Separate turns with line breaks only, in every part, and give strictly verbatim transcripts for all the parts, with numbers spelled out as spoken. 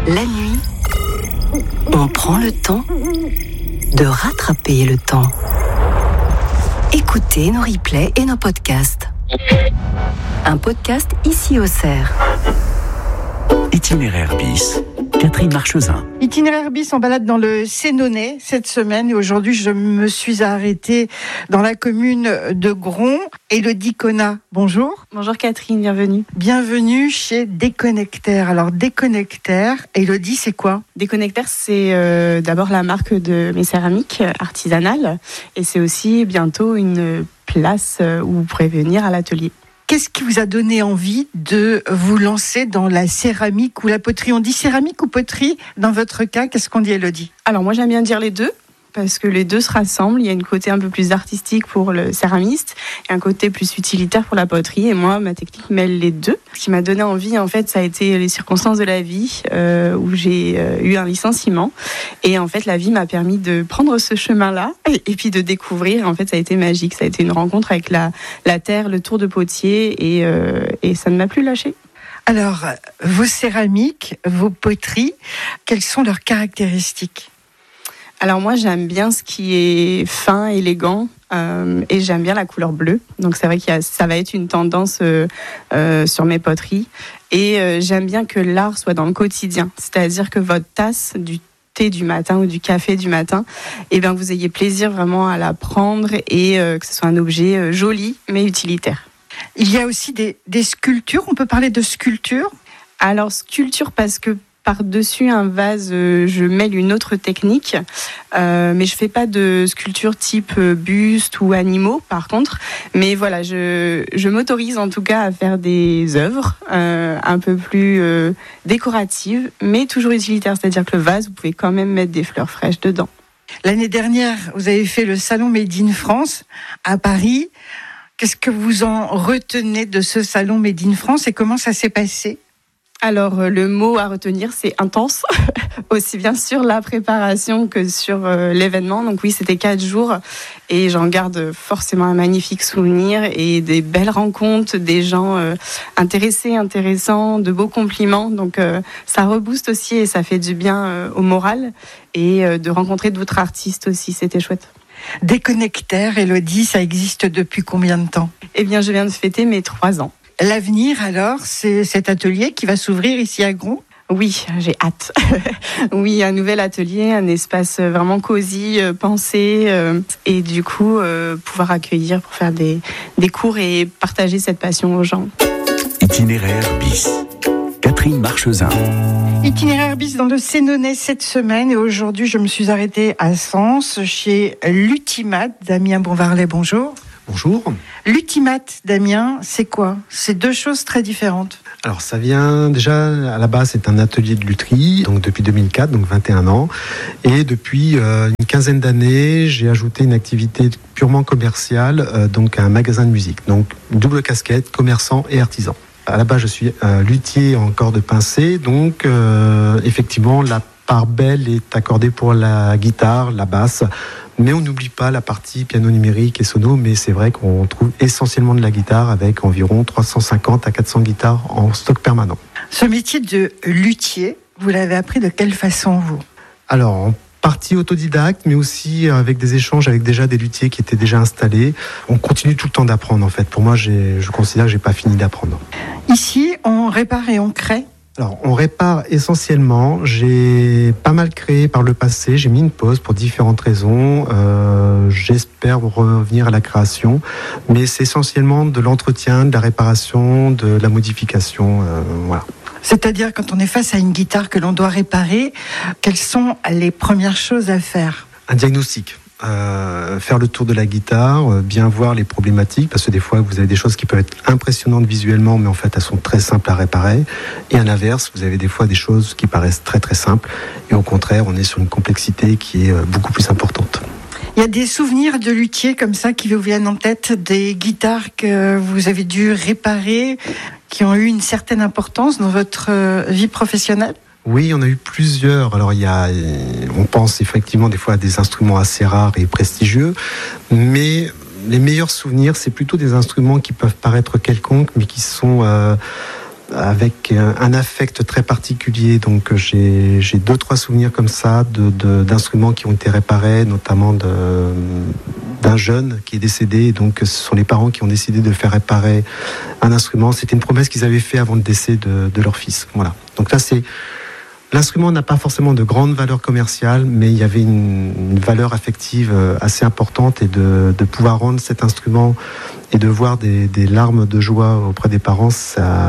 La nuit, on prend le temps de rattraper le temps. Écoutez nos replays et nos podcasts. Un podcast ici au Cerf.
Itinéraire bis, Catherine Marchesin.
Itinéraire bis, on balade dans le Sénonais cette semaine et aujourd'hui je me suis arrêtée dans la commune de Gron. Élodie Connat, bonjour.
Bonjour Catherine, bienvenue.
Bienvenue chez Déconnectaire. Alors Déconnectaire, Élodie, c'est quoi ?
Déconnectaire, c'est euh, d'abord la marque de mes céramiques artisanales et c'est aussi bientôt une place où vous pourrez venir à l'atelier.
Qu'est-ce qui vous a donné envie de vous lancer dans la céramique ou la poterie ? On dit céramique ou poterie dans votre cas ? Qu'est-ce qu'on dit, Élodie ?
Alors moi j'aime bien dire les deux, parce que les deux se rassemblent. Il y a une côté un peu plus artistique pour le céramiste et un côté plus utilitaire pour la poterie. Et moi, ma technique mêle les deux. Ce qui m'a donné envie, en fait, ça a été les circonstances de la vie euh, où j'ai euh, eu un licenciement. Et en fait, la vie m'a permis de prendre ce chemin-là et, et puis de découvrir. En fait, ça a été magique. Ça a été une rencontre avec la, la terre, le tour de potier et, euh, et ça ne m'a plus lâchée.
Alors, vos céramiques, vos poteries, quelles sont leurs caractéristiques ?
Alors moi j'aime bien ce qui est fin, élégant euh, et j'aime bien la couleur bleue. Donc c'est vrai que ça va être une tendance euh, euh, sur mes poteries. Et euh, j'aime bien que l'art soit dans le quotidien. C'est-à-dire que votre tasse du thé du matin ou du café du matin, eh bien, vous ayez plaisir vraiment à la prendre et euh, que ce soit un objet euh, joli mais utilitaire.
Il y a aussi des, des sculptures, on peut parler de sculpture ?
Alors sculpture parce que par-dessus un vase, je mêle une autre technique, euh, mais je fais pas de sculpture type buste ou animaux, par contre. Mais voilà, je, je m'autorise en tout cas à faire des œuvres euh, un peu plus euh, décoratives, mais toujours utilitaires. C'est-à-dire que le vase, vous pouvez quand même mettre des fleurs fraîches dedans.
L'année dernière, vous avez fait le salon Made in France à Paris. Qu'est-ce que vous en retenez de ce salon Made in France et comment ça s'est passé ?
Alors, le mot à retenir, c'est intense, aussi bien sur la préparation que sur euh, l'événement. Donc oui, c'était quatre jours et j'en garde forcément un magnifique souvenir et des belles rencontres, des gens euh, intéressés, intéressants, de beaux compliments. Donc euh, ça rebooste aussi et ça fait du bien euh, au moral et euh, de rencontrer d'autres artistes aussi, c'était chouette.
Déconnectaire, Élodie, ça existe depuis combien de temps ?
Eh bien, je viens de fêter mes trois ans.
L'avenir, alors, c'est cet atelier qui va s'ouvrir ici à Gron ?
Oui, j'ai hâte. Oui, un nouvel atelier, un espace vraiment cosy, pensé, euh, et du coup, euh, pouvoir accueillir pour faire des, des cours et partager cette passion aux gens.
Itinéraire bis, Catherine Marchesin.
Itinéraire bis dans le Sénonais cette semaine et aujourd'hui, je me suis arrêtée à Sens chez Lutimat. Damien Bonvarlet, bonjour.
Bonjour.
Lutimat, Damien, c'est quoi ? C'est deux choses très différentes.
Alors ça vient déjà, à la base c'est un atelier de lutherie, donc depuis deux mille quatre, donc vingt et un ans. Et depuis euh, une quinzaine d'années, j'ai ajouté une activité purement commerciale, euh, donc un magasin de musique. Donc une double casquette, commerçant et artisan. À la base je suis euh, luthier en cordes pincées, donc euh, effectivement la part belle est accordée pour la guitare, la basse. Mais on n'oublie pas la partie piano numérique et sono, mais c'est vrai qu'on trouve essentiellement de la guitare avec environ trois cent cinquante à quatre cents guitares en stock permanent.
Ce métier de luthier, vous l'avez appris de quelle façon, vous ?
Alors, en partie autodidacte, mais aussi avec des échanges avec déjà des luthiers qui étaient déjà installés. On continue tout le temps d'apprendre, en fait. Pour moi, j'ai, je considère que je n'ai pas fini d'apprendre.
Ici, on répare et on crée ?
Alors, on répare essentiellement. J'ai pas mal créé par le passé. J'ai mis une pause pour différentes raisons. Euh, j'espère revenir à la création. Mais c'est essentiellement de l'entretien, de la réparation, de la modification. Euh, voilà.
C'est-à-dire, quand on est face à une guitare que l'on doit réparer, quelles sont les premières choses à faire ?
Un diagnostic. Euh, faire le tour de la guitare, euh, bien voir les problématiques, parce que des fois vous avez des choses qui peuvent être impressionnantes visuellement, mais en fait elles sont très simples à réparer. Et à l'inverse, vous avez des fois des choses qui paraissent très très simples, et au contraire, on est sur une complexité qui est euh, beaucoup plus importante.
Il y a des souvenirs de luthier comme ça qui vous viennent en tête, des guitares que vous avez dû réparer, qui ont eu une certaine importance dans votre vie professionnelle ?
Oui, on a eu plusieurs. Alors, il y a, on pense effectivement des fois à des instruments assez rares et prestigieux, mais les meilleurs souvenirs, c'est plutôt des instruments qui peuvent paraître quelconques, mais qui sont euh, avec un, un affect très particulier. Donc j'ai, j'ai deux, trois souvenirs comme ça de, de, d'instruments qui ont été réparés, notamment de, d'un jeune qui est décédé. Et donc ce sont les parents qui ont décidé de faire réparer un instrument. C'était une promesse qu'ils avaient faite avant le décès de, de leur fils. Voilà. Donc là, c'est... L'instrument n'a pas forcément de grande valeur commerciale, mais il y avait une, une valeur affective assez importante, et de, de pouvoir rendre cet instrument et de voir des, des larmes de joie auprès des parents, ça,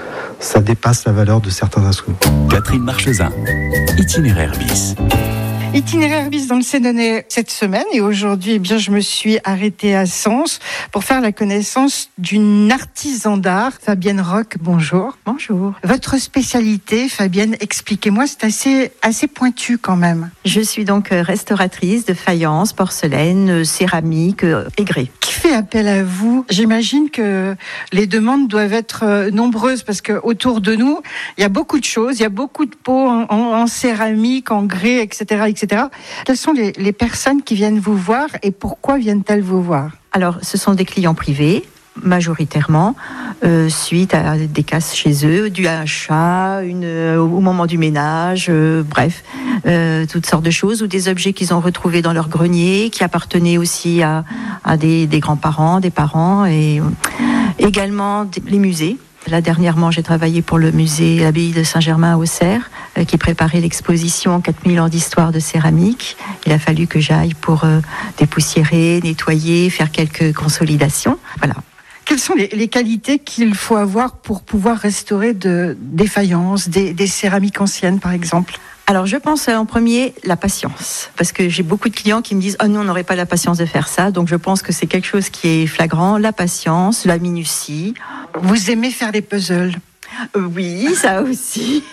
ça dépasse la valeur de certains instruments.
Catherine Marchesin, Itinéraire bis.
Itinéraire bis dans le Sénonais cette semaine, et aujourd'hui, eh bien, je me suis arrêtée à Sens pour faire la connaissance d'une artisan d'art, Fabienne Roch. Bonjour.
Bonjour.
Votre spécialité, Fabienne, expliquez-moi, c'est assez, assez pointu quand même.
Je suis donc restauratrice de faïence, porcelaine, céramique et grès.
Qui fait appel à vous? J'imagine que les demandes doivent être nombreuses, parce que autour de nous, il y a beaucoup de choses, il y a beaucoup de pots en, en, en céramique, en grès, et cetera, et cetera. Quelles sont les, les personnes qui viennent vous voir, et pourquoi viennent-elles vous voir?
Alors, ce sont des clients privés, majoritairement, euh, suite à des casses chez eux, du achat, une, euh, au moment du ménage, euh, bref, euh, toutes sortes de choses, ou des objets qu'ils ont retrouvés dans leur grenier, qui appartenaient aussi à, à des, des grands-parents, des parents, et euh, également des, les musées. Là, dernièrement, j'ai travaillé pour le musée l'abbaye de Saint-Germain à Auxerre, euh, qui préparait l'exposition quatre mille ans d'histoire de céramique. Il a fallu que j'aille pour euh, dépoussiérer, nettoyer, faire quelques consolidations. Voilà.
Quelles sont les, les qualités qu'il faut avoir pour pouvoir restaurer de, des faïences, des, des céramiques anciennes, par exemple?
Alors, je pense en premier la patience, parce que j'ai beaucoup de clients qui me disent « Oh non, on n'aurait pas la patience de faire ça », donc je pense que c'est quelque chose qui est flagrant, la patience, la minutie.
Vous aimez faire des puzzles?
euh, Oui, ça aussi.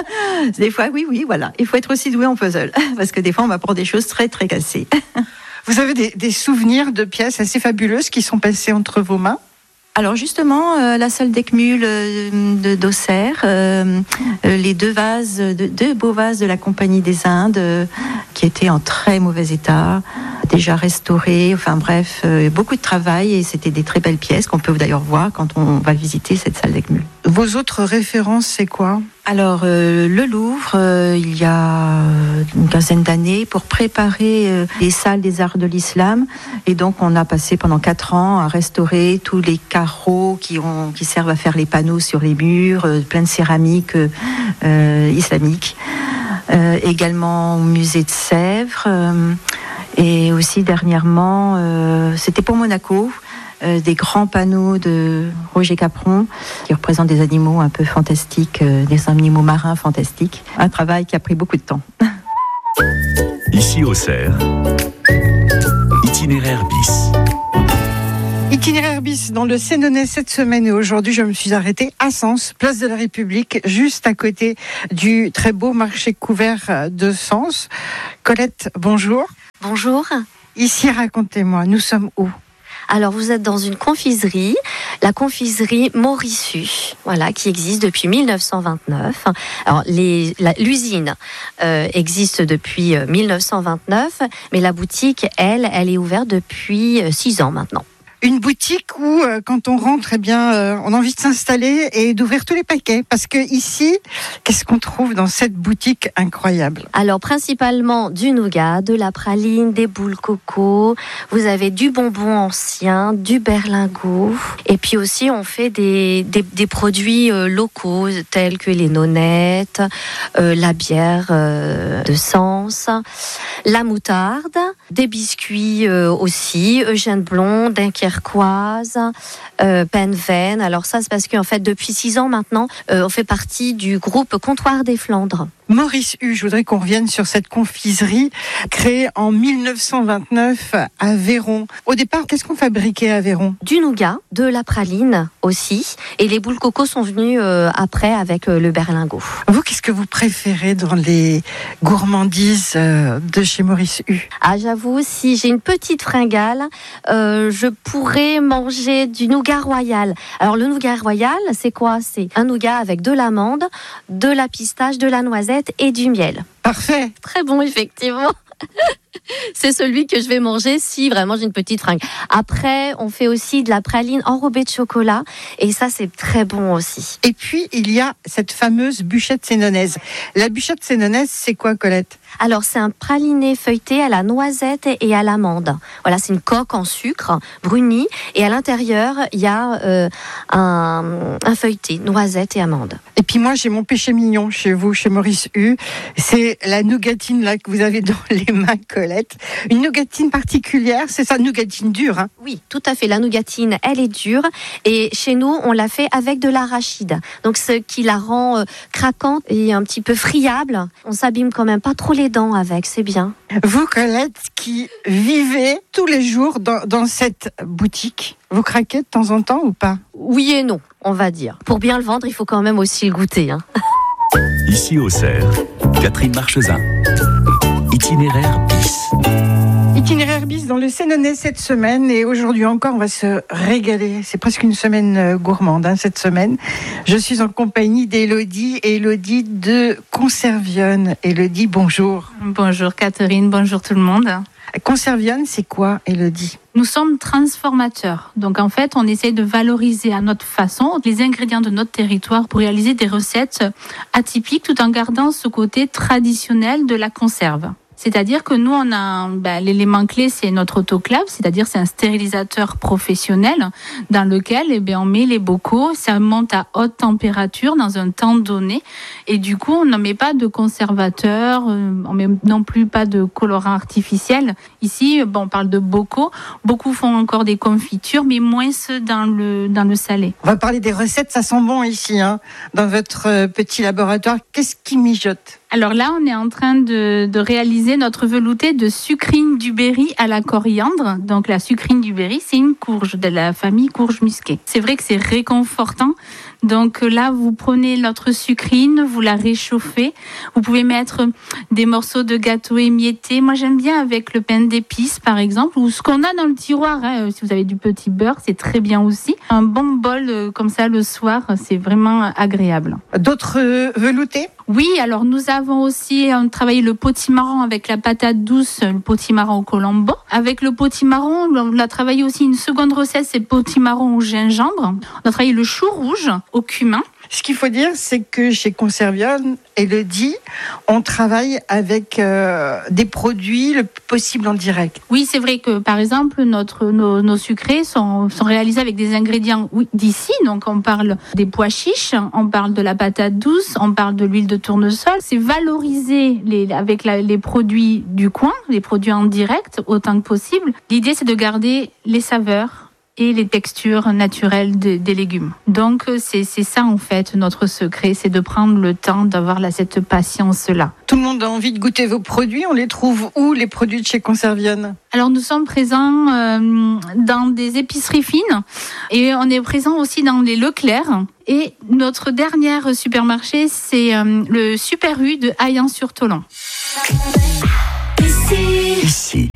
Des fois, oui, oui, voilà. Il faut être aussi doué en puzzle, parce que des fois, on m'apprend des choses très, très cassées.
Vous avez des, des souvenirs de pièces assez fabuleuses qui sont passées entre vos mains?
Alors justement, euh, la salle d'Eckmühl euh, de, d'Auxerre, euh, euh, les deux vases, de, deux beaux vases de la Compagnie des Indes, euh, qui étaient en très mauvais état, déjà restaurés, enfin bref, euh, beaucoup de travail, et c'était des très belles pièces qu'on peut d'ailleurs voir quand on va visiter cette salle d'Eckmühl.
Vos autres références, c'est quoi?
Alors, euh, le Louvre, euh, il y a une quinzaine d'années, pour préparer euh, les salles des arts de l'islam. Et donc, on a passé pendant quatre ans à restaurer tous les carreaux qui, ont, qui servent à faire les panneaux sur les murs, euh, plein de céramique euh, euh, islamique. Euh, également au musée de Sèvres. Euh, et aussi, dernièrement, euh, c'était pour Monaco. Euh, des grands panneaux de Roger Capron qui représentent des animaux un peu fantastiques, euh, des animaux marins fantastiques. Un travail qui a pris beaucoup de temps.
Ici Auxerre, Itinéraire bis.
Itinéraire bis dans le Sénonais cette semaine, et aujourd'hui je me suis arrêtée à Sens, place de la République, juste à côté du très beau marché couvert de Sens. Colette, bonjour.
Bonjour.
Ici, racontez-moi, nous sommes où?
Alors, vous êtes dans une confiserie, la confiserie Morissu, voilà, qui existe depuis mille neuf cent vingt-neuf. Alors, les, la, l'usine euh, existe depuis euh, mille neuf cent vingt-neuf, mais la boutique, elle, elle est ouverte depuis euh, six ans maintenant.
Une boutique où, euh, quand on rentre, eh bien, euh, on a envie de s'installer et d'ouvrir tous les paquets. Parce que ici, qu'est-ce qu'on trouve dans cette boutique incroyable?
Alors, principalement du nougat, de la praline, des boules coco. Vous avez du bonbon ancien, du berlingot. Et puis aussi, on fait des, des, des produits euh, locaux, tels que les nonnettes, euh, la bière euh, de Sens, la moutarde, des biscuits euh, aussi, Eugène Blond, Dunkerque, euh, Penven. Alors ça, c'est parce qu'en fait, depuis six ans maintenant, euh, on fait partie du groupe Comptoir des Flandres.
Maurice Hu, je voudrais qu'on revienne sur cette confiserie créée en mille neuf cent vingt-neuf à Véron. Au départ, qu'est-ce qu'on fabriquait à Véron?
Du nougat, de la praline aussi, et les boules coco sont venues euh, après avec euh, le berlingot.
Vous, qu'est-ce que vous préférez dans les gourmandises euh, de chez Maurice Hu?
Ah, j'avoue, si j'ai une petite fringale, euh, je pourrais manger du nougat royal. Alors le nougat royal, c'est quoi? C'est un nougat avec de l'amande, de la pistache, de la noisette et du miel.
Parfait.
Très bon, effectivement. C'est celui que je vais manger si vraiment j'ai une petite fringue. Après, on fait aussi de la praline enrobée de chocolat et ça, c'est très bon aussi.
Et puis, il y a cette fameuse bûchette sénonaise. La bûchette sénonaise, c'est quoi, Colette ?
Alors, c'est un praliné feuilleté à la noisette et à l'amande. Voilà, c'est une coque en sucre bruni et à l'intérieur, il y a euh, un, un feuilleté, noisette et amande.
Et puis moi, j'ai mon péché mignon chez vous, chez Maurice Hu. C'est la nougatine là que vous avez dans les mains, Colette. Une nougatine particulière, c'est ça, nougatine dure. Hein ?
Oui, tout à fait. La nougatine, elle est dure. Et chez nous, on l'a fait avec de l'arachide. Donc, ce qui la rend euh, craquante et un petit peu friable. On s'abîme quand même pas trop les dents avec, c'est bien.
Vous, Colette, qui vivez tous les jours dans, dans cette boutique, vous craquez de temps en temps ou pas ?
Oui et non, on va dire. Pour bien le vendre, il faut quand même aussi le goûter. Hein.
Ici au Cerf, Catherine Marchezin. Itinéraire bis.
Itinéraire bis dans le Sénonais cette semaine et aujourd'hui encore on va se régaler. C'est presque une semaine gourmande hein, cette semaine. Je suis en compagnie d'Élodie, Élodie de Conservionne. Élodie, bonjour.
Bonjour Catherine, bonjour tout le monde.
Conservionne, c'est quoi, Élodie ?
Nous sommes transformateurs. Donc en fait, on essaie de valoriser à notre façon les ingrédients de notre territoire pour réaliser des recettes atypiques tout en gardant ce côté traditionnel de la conserve. C'est-à-dire que nous, on a ben, l'élément clé, c'est notre autoclave, c'est-à-dire c'est un stérilisateur professionnel dans lequel eh bien, on met les bocaux, ça monte à haute température dans un temps donné et du coup, on ne met pas de conservateur, on met non plus pas de colorant artificiel. Ici, bon, on parle de bocaux, beaucoup font encore des confitures, mais moins ceux dans le, dans le salé.
On va parler des recettes, ça sent bon ici, hein, dans votre petit laboratoire. Qu'est-ce qui mijote ?
Alors là, on est en train de, de réaliser notre velouté de sucrine du Berry à la coriandre. Donc la sucrine du Berry, c'est une courge de la famille courge musquée. C'est vrai que c'est réconfortant. Donc là, vous prenez notre sucrine, vous la réchauffez. Vous pouvez mettre des morceaux de gâteau émiettés. Moi, j'aime bien avec le pain d'épices, par exemple, ou ce qu'on a dans le tiroir. Hein. Si vous avez du petit beurre, c'est très bien aussi. Un bon bol euh, comme ça le soir, c'est vraiment agréable.
D'autres euh, veloutés ?
Oui, alors nous avons aussi on travaillé le potimarron avec la patate douce, le potimarron au colombo. Avec le potimarron, on a travaillé aussi une seconde recette, c'est le potimarron au gingembre. On a travaillé le chou rouge au cumin.
Ce qu'il faut dire, c'est que chez Conservionne, Élodie, on travaille avec euh, des produits le plus possible en direct.
Oui, c'est vrai que par exemple, notre, nos, nos sucrés sont, sont réalisés avec des ingrédients oui, d'ici. Donc on parle des pois chiches, on parle de la patate douce, on parle de l'huile de tournesol. C'est valoriser les, avec la, les produits du coin, les produits en direct autant que possible. L'idée, c'est de garder les saveurs et les textures naturelles de, des légumes. Donc c'est, c'est ça en fait notre secret, c'est de prendre le temps d'avoir là, cette patience-là.
Tout le monde a envie de goûter vos produits, on les trouve où les produits de chez Conservionne ?
Alors nous sommes présents euh, dans des épiceries fines et on est présent aussi dans les Leclerc. Et notre dernier supermarché, c'est euh, le Super U de Hayan-sur-Tholan.
Ici.